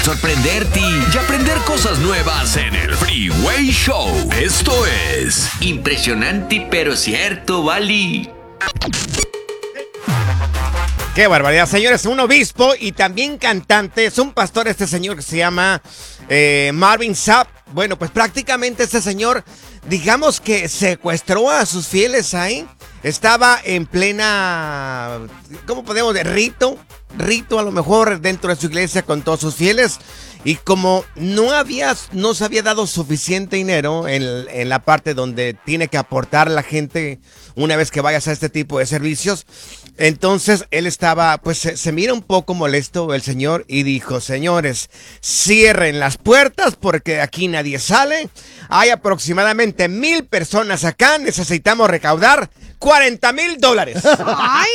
sorprenderte y aprender cosas nuevas en el Freeway Show. Esto es impresionante pero cierto, Bali. ¡Qué barbaridad, señores! Un obispo y también cantante, es un pastor este señor que se llama Marvin Sapp. Bueno, pues prácticamente este señor, digamos que secuestró a sus fieles ahí. Estaba en plena, ¿cómo podemos decir? Rito a lo mejor dentro de su iglesia con todos sus fieles. Y como no se había dado suficiente dinero en la parte donde tiene que aportar la gente una vez que vayas a este tipo de servicios, entonces él estaba, pues se mira un poco molesto el señor y dijo: señores, cierren las puertas porque aquí nadie sale. Hay aproximadamente 1,000 personas acá, necesitamos recaudar $40,000. ¡Ay!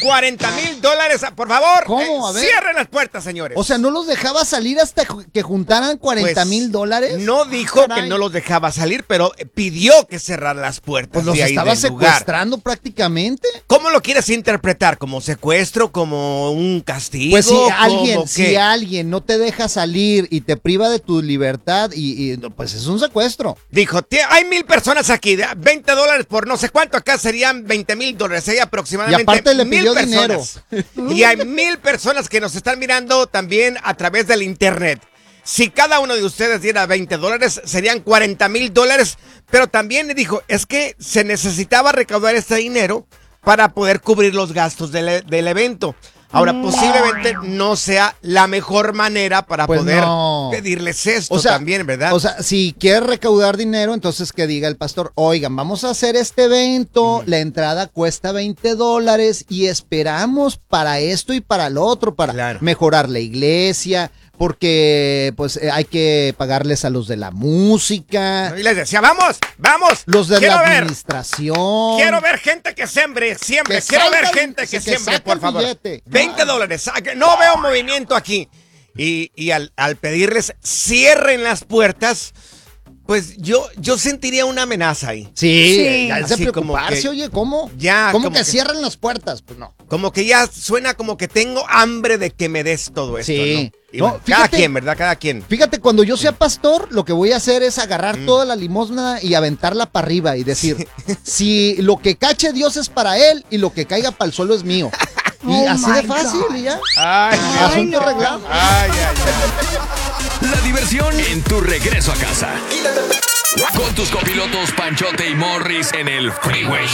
$40,000, por favor. ¿Cómo? A ver. Cierren las puertas, señores. O sea, ¿no los dejaba salir hasta que juntaran $40,000? No dijo Caray. que no los dejaba salir, pero pidió que cerraran las puertas. Pues los de ahí estaba del lugar. secuestrando prácticamente. ¿Cómo lo quieres interpretar? ¿Como secuestro? ¿Como un castigo? Pues ¿Cómo si qué? alguien no te deja salir y te priva de tu libertad, pues es un secuestro. Dijo: hay 1,000 personas aquí, $20 por no sé cuánto, acá serían $20,000, sería aproximadamente. Y aparte le 1,000 pidió personas. Y hay 1,000 personas que nos están mirando también a través del internet. Si cada uno de ustedes diera $20, serían $40,000. Pero también le dijo, es que se necesitaba recaudar este dinero para poder cubrir los gastos del evento. Ahora, posiblemente no sea la mejor manera para Pues poder no. pedirles esto también, ¿verdad? O sea, si quieres recaudar dinero, entonces que diga el pastor: oigan, vamos a hacer este evento, la entrada cuesta $20 y esperamos para esto y para lo otro, para mejorar la iglesia, porque pues hay que pagarles a los de la música. Y les decía: vamos. Los de Quiero la ver. administración. Quiero ver gente que siembre. Que Quiero ver salga gente que que siembre, saque por el favor. billete. $20. No veo movimiento aquí. Y al pedirles cierren las puertas, pues yo sentiría una amenaza ahí. Sí, ya es de Así como preocuparse, que- oye, ¿cómo? Ya, ¿Cómo como que que- cierren las puertas? Pues no. Como que ya suena como que tengo hambre de que me des todo esto, Sí. ¿no? Y No, bueno, cada fíjate. quien, ¿verdad? Cada quien. Fíjate, cuando yo sea pastor, lo que voy a hacer es agarrar toda la limosna y aventarla para arriba y decir, si lo que cache Dios es para él y lo que caiga para el suelo es mío. Y así de fácil, y ya. Asunto arreglado. La diversión en tu regreso a casa. Con tus copilotos Panchote y Morris en el Freeway